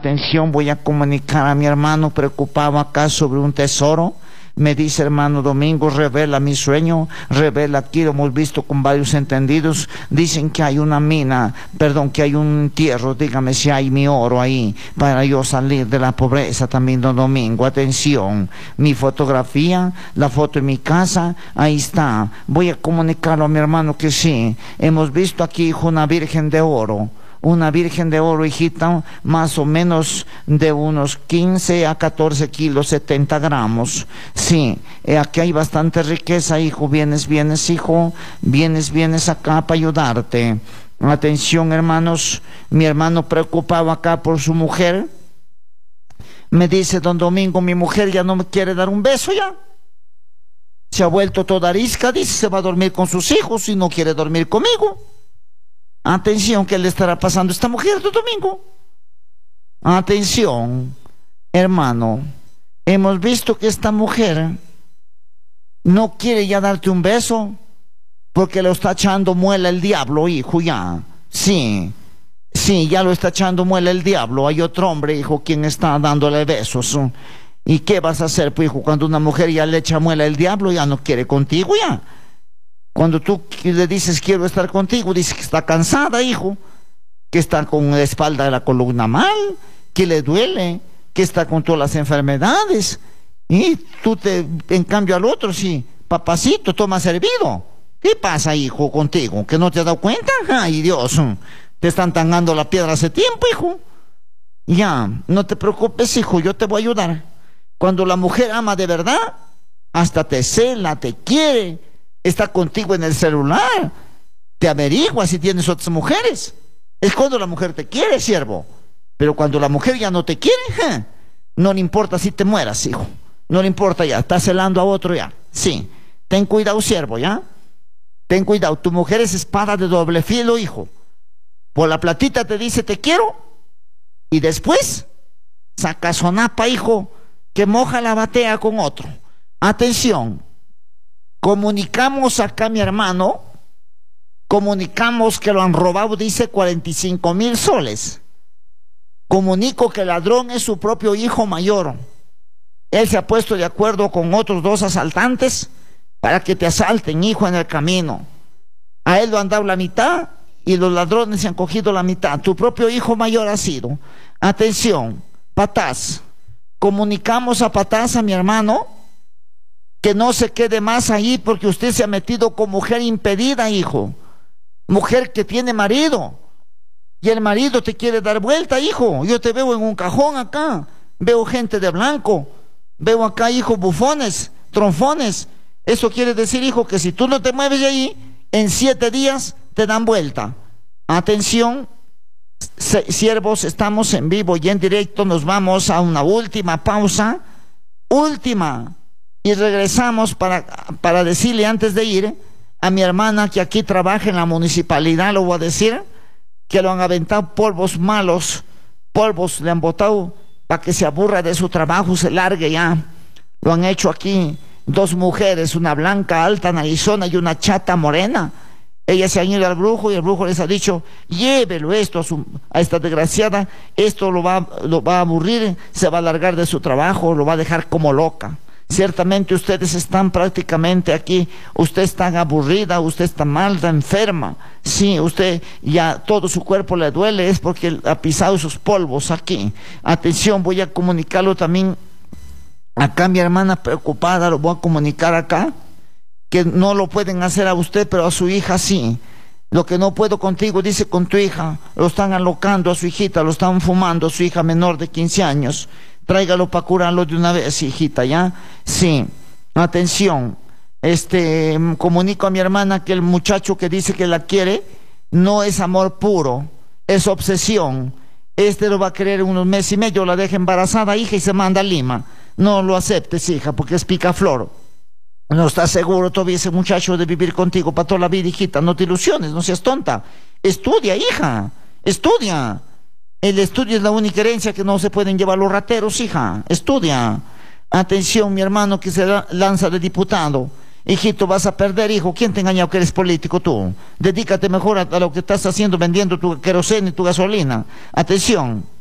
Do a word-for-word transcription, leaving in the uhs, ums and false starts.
Atención, voy a comunicar a mi hermano preocupado acá sobre un tesoro. Me dice, hermano Domingo, revela mi sueño, revela aquí, lo hemos visto con varios entendidos, dicen que hay una mina, perdón, que hay un entierro, dígame si hay mi oro ahí, para yo salir de la pobreza también, don Domingo. Atención, mi fotografía, la foto en mi casa, ahí está, voy a comunicarlo a mi hermano que sí, hemos visto aquí, hijo, una virgen de oro. Una virgen de oro, hijita, más o menos de unos quince a catorce kilos, setenta gramos. Sí, eh, aquí hay bastante riqueza, hijo. Vienes, vienes, hijo. Vienes, vienes acá para ayudarte. Atención, hermanos. Mi hermano preocupado acá por su mujer. Me dice, don Domingo, mi mujer ya no me quiere dar un beso ya. Se ha vuelto toda arisca, dice, se va a dormir con sus hijos y no quiere dormir conmigo. Atención, ¿qué le estará pasando a esta mujer, don Domingo? Atención, hermano. Hemos visto que esta mujer no quiere ya darte un beso porque lo está echando muela el diablo, hijo, ya. Sí, sí, ya lo está echando muela el diablo. Hay otro hombre, hijo, quien está dándole besos. ¿Y qué vas a hacer, pues, hijo? Cuando una mujer ya le echa muela el diablo, ya no quiere contigo, ya. Cuando tú le dices quiero estar contigo, dice que está cansada, hijo, que está con la espalda de la columna mal, que le duele, que está con todas las enfermedades. Y tú te, en cambio al otro, sí, papacito, toma servido. ¿Qué pasa, hijo, contigo? ¿Que no te has dado cuenta? Ay, Dios, te están tangando la piedra hace tiempo, hijo. Ya, no te preocupes, hijo, yo te voy a ayudar. Cuando la mujer ama de verdad, hasta te cela, te quiere, está contigo en el celular, te averigua si tienes otras mujeres. Es cuando la mujer te quiere, siervo. Pero cuando la mujer ya no te quiere, ¿eh? No le importa si te mueras, hijo. No le importa ya, está celando a otro ya. Sí, ten cuidado, siervo, ¿ya? Ten cuidado, tu mujer es espada de doble filo, hijo. Por la platita te dice te quiero y después saca sonapa, hijo, que moja la batea con otro. Atención. Comunicamos acá, mi hermano, comunicamos que lo han robado, dice, cuarenta y cinco mil soles. Comunico que el ladrón es su propio hijo mayor. Él se ha puesto de acuerdo con otros dos asaltantes para que te asalten, hijo, en el camino. A él lo han dado la mitad y los ladrones se han cogido la mitad. Tu propio hijo mayor ha sido. Atención, Patás. Comunicamos a Patás, a mi hermano, que no se quede más ahí porque usted se ha metido con mujer impedida, hijo. Mujer que tiene marido. Y el marido te quiere dar vuelta, hijo. Yo te veo en un cajón acá. Veo gente de blanco. Veo acá, hijo, bufones, tronfones. Eso quiere decir, hijo, que si tú no te mueves de ahí, en siete días te dan vuelta. Atención, siervos, estamos en vivo y en directo. Nos vamos a una última pausa. Última. Y regresamos para, para decirle antes de ir a mi hermana que aquí trabaja en la municipalidad, lo voy a decir, que lo han aventado polvos malos, polvos le han botado para que se aburra de su trabajo, se largue ya. Lo han hecho aquí dos mujeres, una blanca alta narizona y una chata morena. Ellas se han ido al brujo y el brujo les ha dicho, llévelo esto a, su, a esta desgraciada, esto lo va, lo va a aburrir, se va a largar de su trabajo, lo va a dejar como loca. Ciertamente ustedes están prácticamente aquí, usted está aburrida, usted está mal, está enferma. Sí, usted ya todo su cuerpo le duele, es porque ha pisado esos polvos aquí. Atención, voy a comunicarlo también acá, mi hermana preocupada, lo voy a comunicar acá, que no lo pueden hacer a usted, pero a su hija sí. Lo que no puedo contigo, dice, con tu hija, lo están alocando a su hijita, lo están fumando a su hija menor de quince años. Tráigalo para curarlo de una vez, hijita, ¿ya? Sí. Atención. Este, comunico a mi hermana que el muchacho que dice que la quiere no es amor puro, es obsesión. Este lo va a querer en unos meses y medio, la deja embarazada, hija, y se manda a Lima. No lo aceptes, hija, porque es picaflor. No estás seguro todavía ese muchacho de vivir contigo para toda la vida, hijita. No te ilusiones, no seas tonta. Estudia, hija, estudia. El estudio es la única herencia que no se pueden llevar los rateros, hija. Estudia. Atención, mi hermano que se lanza de diputado. Hijito, vas a perder, hijo. ¿Quién te ha engañado que eres político tú? Dedícate mejor a, a lo que estás haciendo, vendiendo tu queroseno y tu gasolina. Atención.